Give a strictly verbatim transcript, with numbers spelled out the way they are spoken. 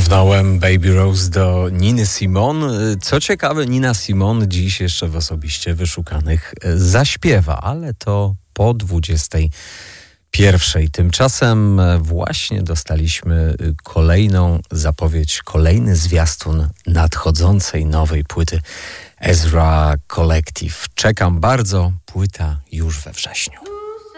Porównałem Baby Rose do Niny Simone. Co ciekawe, Nina Simone dziś jeszcze w osobiście wyszukanych zaśpiewa, ale to po dwudziestej pierwszej. Tymczasem właśnie dostaliśmy kolejną zapowiedź, kolejny zwiastun nadchodzącej nowej płyty Ezra Collective. Czekam bardzo, płyta już we wrześniu.